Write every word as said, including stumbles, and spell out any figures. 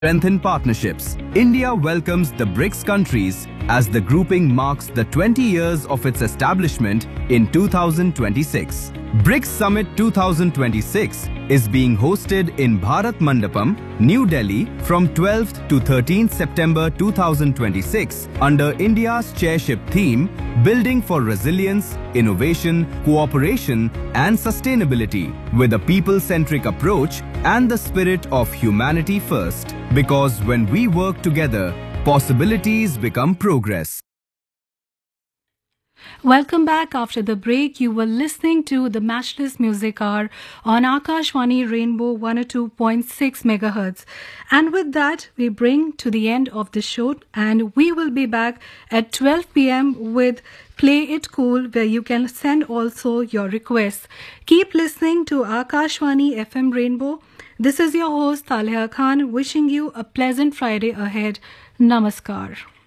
strengthen partnerships. India welcomes the BRICS countries as the grouping marks the twenty years of its establishment in two thousand twenty-six. BRICS Summit two thousand twenty-six is being hosted in Bharat Mandapam, New Delhi from twelfth to thirteenth September two thousand twenty-six under India's chairship theme Building for Resilience, Innovation, Cooperation and Sustainability with a people-centric approach and the spirit of humanity first. Because when we work together, possibilities become progress. Welcome back. After the break, you were listening to the Matchless Music Hour on Akashvani Rainbow one oh two point six megahertz. And with that, we bring to the end of the show, and we will be back at twelve p m with Play It Cool, where you can send also your requests. Keep listening to Akashvani F M Rainbow. This is your host, Taliha Khan, wishing you a pleasant Friday ahead. Namaskar.